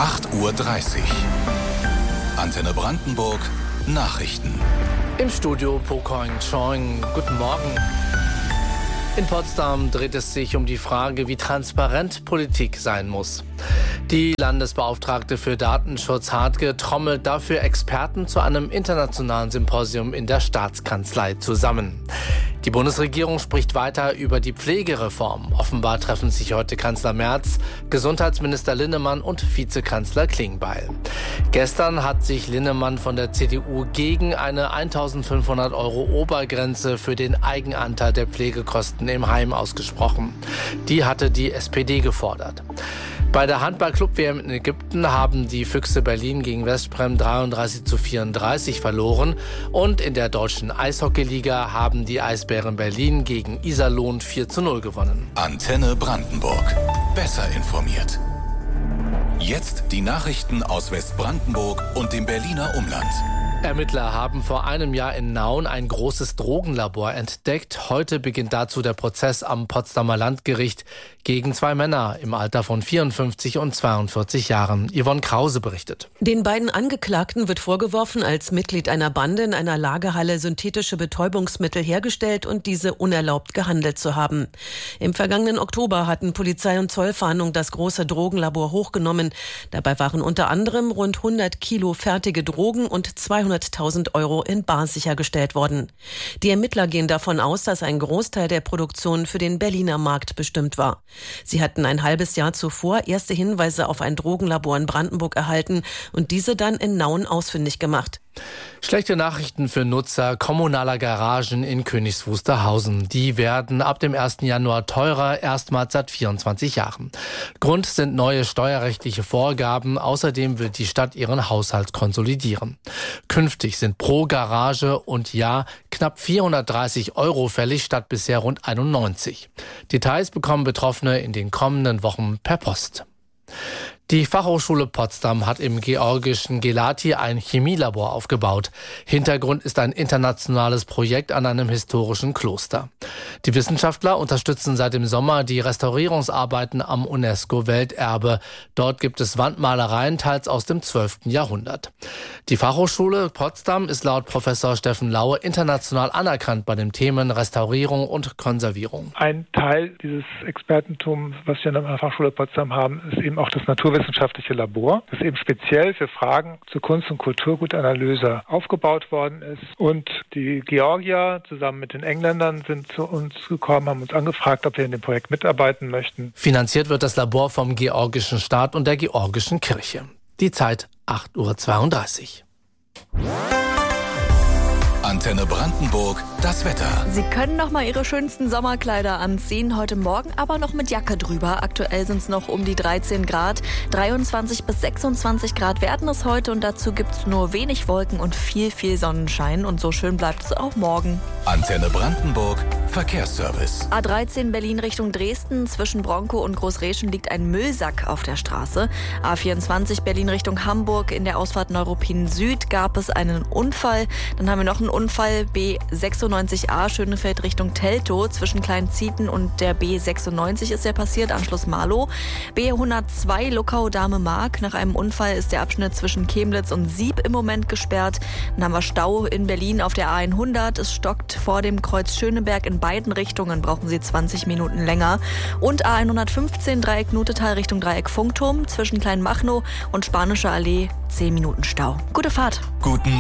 8:30 Uhr. Antenne Brandenburg Nachrichten. Im Studio Pokoing Chong. Guten Morgen. In Potsdam dreht es sich um die Frage, wie transparent Politik sein muss. Die Landesbeauftragte für Datenschutz Hartge trommelt dafür Experten zu einem internationalen Symposium in der Staatskanzlei zusammen. Die Bundesregierung spricht weiter über die Pflegereform. Offenbar treffen sich heute Kanzler Merz, Gesundheitsminister Linnemann und Vizekanzler Klingbeil. Gestern hat sich Linnemann von der CDU gegen eine 1.500 € Obergrenze für den Eigenanteil der Pflegekosten im Heim ausgesprochen. Die hatte die SPD gefordert. Bei der Handball-Club-WM in Ägypten haben die Füchse Berlin gegen Westbrem 33:34 verloren und in der deutschen Eishockeyliga haben die Eisbären Berlin gegen Iserlohn 4:0 gewonnen. Antenne Brandenburg. Besser informiert. Jetzt die Nachrichten aus Westbrandenburg und dem Berliner Umland. Ermittler haben vor einem Jahr in Nauen ein großes Drogenlabor entdeckt. Heute beginnt dazu der Prozess am Potsdamer Landgericht gegen 2 Männer im Alter von 54 und 42 Jahren. Yvonne Krause berichtet. Den beiden Angeklagten wird vorgeworfen, als Mitglied einer Bande in einer Lagerhalle synthetische Betäubungsmittel hergestellt und diese unerlaubt gehandelt zu haben. Im vergangenen Oktober hatten Polizei und Zollfahndung das große Drogenlabor hochgenommen. Dabei waren unter anderem rund 100 Kilo fertige Drogen und 200.000 € in bar sichergestellt worden. Die Ermittler gehen davon aus, dass ein Großteil der Produktion für den Berliner Markt bestimmt war. Sie hatten ein halbes Jahr zuvor erste Hinweise auf ein Drogenlabor in Brandenburg erhalten und diese dann in Nauen ausfindig gemacht. Schlechte Nachrichten für Nutzer kommunaler Garagen in Königs Wusterhausen. Die werden ab dem 1. Januar teurer, erstmals seit 24 Jahren. Grund sind neue steuerrechtliche Vorgaben. Außerdem will die Stadt ihren Haushalt konsolidieren. Künftig sind pro Garage und Jahr knapp 430 € fällig statt bisher rund 91. Details bekommen Betroffene in den kommenden Wochen per Post. Die Fachhochschule Potsdam hat im georgischen Gelati ein Chemielabor aufgebaut. Hintergrund ist ein internationales Projekt an einem historischen Kloster. Die Wissenschaftler unterstützen seit dem Sommer die Restaurierungsarbeiten am UNESCO-Welterbe. Dort gibt es Wandmalereien, teils aus dem 12. Jahrhundert. Die Fachhochschule Potsdam ist laut Professor Steffen Laue international anerkannt bei den Themen Restaurierung und Konservierung. Ein Teil dieses Expertentums, was wir an der Fachschule Potsdam haben, ist eben auch das naturwissenschaftliche Labor, das eben speziell für Fragen zur Kunst- und Kulturgutanalyse aufgebaut worden ist. Und die Georgier zusammen mit den Engländern sind zu uns gekommen, haben uns angefragt, ob wir in dem Projekt mitarbeiten möchten. Finanziert wird das Labor vom georgischen Staat und der georgischen Kirche. Die Zeit 8:32 Uhr. Antenne Brandenburg, das Wetter. Sie können noch mal Ihre schönsten Sommerkleider anziehen. Heute Morgen aber noch mit Jacke drüber. Aktuell sind es noch um die 13 Grad. 23 bis 26 Grad werden es heute. Und dazu gibt es nur wenig Wolken und viel Sonnenschein. Und so schön bleibt es auch morgen. Antenne Brandenburg, Verkehrsservice. A13 Berlin Richtung Dresden. Zwischen Bronkow und Großreschen liegt ein Müllsack auf der Straße. A24 Berlin Richtung Hamburg. In der Ausfahrt Neuruppin Süd gab es einen Unfall. Dann haben wir noch einen Unfall B96A Schönefeld Richtung Teltow. Zwischen Kleinzieten und der B96 ist der passiert, Anschluss Marlow. B102 Luckau-Dahme-Mark. Nach einem Unfall ist der Abschnitt zwischen Chemnitz und Sieb im Moment gesperrt. Dann haben wir Stau in Berlin auf der A100. Es stockt vor dem Kreuz Schöneberg in beiden Richtungen. Brauchen Sie 20 Minuten länger. Und A115 Dreieck Nutetal Richtung Dreieck Funkturm. Zwischen Kleinmachnow und Spanische Allee 10 Minuten Stau. Gute Fahrt. Guten